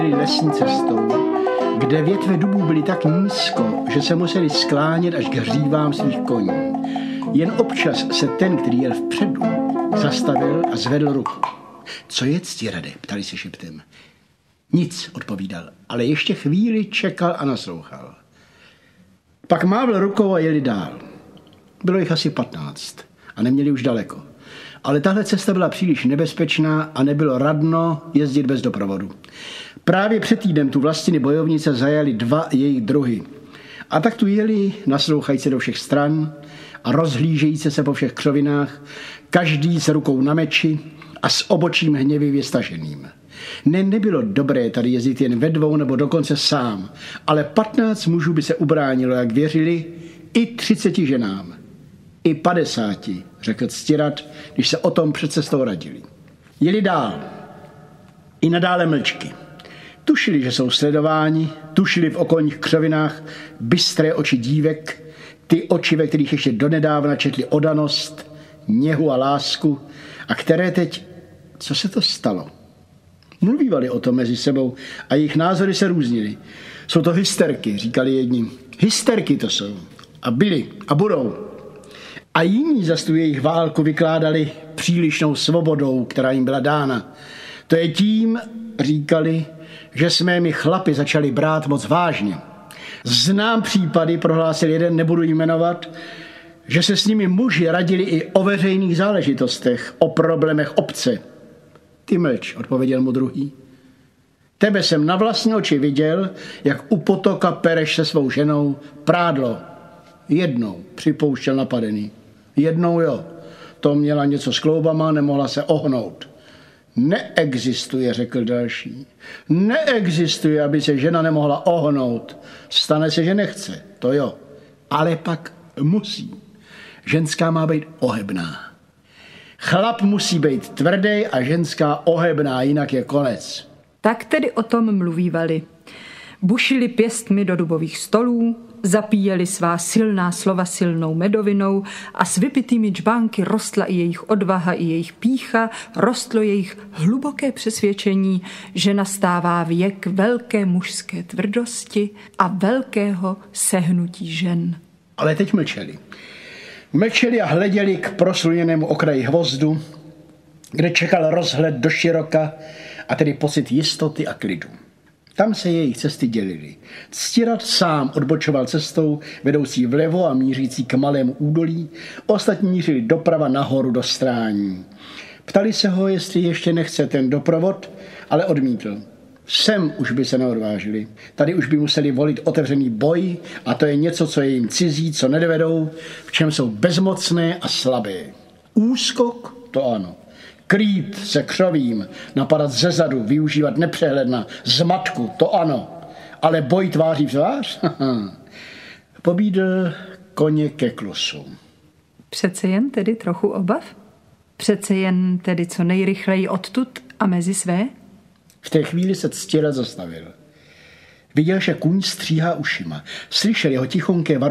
lesní cestou, kde větve dubů byly tak nízko, že se museli sklánět až k hřívám svých koní. Jen občas se ten, který jel vpředu, zastavil a zvedl ruku. Co je, Ctirade? Ptali se šeptem. Nic, odpovídal, ale ještě chvíli čekal a naslouchal. Pak mávl rukou a jeli dál. Bylo jich asi 15 a neměli už daleko. Ale tahle cesta byla příliš nebezpečná a nebylo radno jezdit bez doprovodu. Právě před týdnem tu vlastiny bojovnice zajali 2 jejich druhy. A tak tu jeli, naslouchající do všech stran a rozhlížející se po všech křovinách, každý s rukou na meči a s obočím hněvivě staženým. Nebylo dobré tady jezdit jen ve 2 nebo dokonce sám, ale 15 mužů by se ubránilo, jak věřili, i 30 ženám. I 50, řekl Ctirad, když se o tom před cestou radili. Jeli dál. I nadále mlčky. Tušili, že jsou sledováni, tušili v okolních křovinách bystré oči dívek, ty oči, ve kterých ještě donedávna četli oddanost, něhu a lásku, a které teď, co se to stalo? Mluvívali o tom mezi sebou a jejich názory se různily. Jsou to hysterky, říkali jedni. Hysterky to jsou. A byly a budou. A jiní za tu jejich válku vykládali přílišnou svobodou, která jim byla dána. To je tím, říkali, že jsme my chlapi začali brát moc vážně. Znám případy, prohlásil jeden, nebudu jmenovat, že se s nimi muži radili i o veřejných záležitostech, o problémech obce. Ty mlč, odpověděl mu druhý. Tebe jsem na vlastní oči viděl, jak u potoka pereš se svou ženou prádlo. Jednou, připouštěl napadený. Jednou jo, to měla něco s kloubama, nemohla se ohnout. Neexistuje, řekl další. Neexistuje, aby se žena nemohla ohnout. Stane se, že nechce, to jo. Ale pak musí. Ženská má být ohebná. Chlap musí být tvrdý a ženská ohebná, jinak je konec. Tak tedy o tom mluvívali. Bušili pěstmi do dubových stolů, zapíjeli svá silná slova silnou medovinou a s vypitými džbánky rostla i jejich odvaha, i jejich pýcha, rostlo jejich hluboké přesvědčení, že nastává věk velké mužské tvrdosti a velkého sehnutí žen. Ale teď mlčeli. Mlčeli a hleděli k prosluněnému okraji hvozdu, kde čekal rozhled do široka a tedy pocit jistoty a klidu. Tam se jejich cesty dělily. Ctirad sám odbočoval cestou, vedoucí vlevo a mířící k malému údolí, ostatní mířili doprava nahoru do Strání. Ptali se ho, jestli ještě nechce ten doprovod, ale odmítl. Sem už by se neodvážili. Tady už by museli volit otevřený boj a to je něco, co je jim cizí, co nedovedou, v čem jsou bezmocné a slabé. Úskok? To ano. Krýt se křovím, napadat zezadu, využívat nepřehledna, zmatku, to ano. Ale boj tváří v tvář? Pobídl koně ke klusu. Přece jen tedy trochu obav? Přece jen tedy co nejrychleji odtud a mezi své? V té chvíli se Ctirad zastavil. Viděl, že kůň stříhá ušima. Slyšel jeho tichonké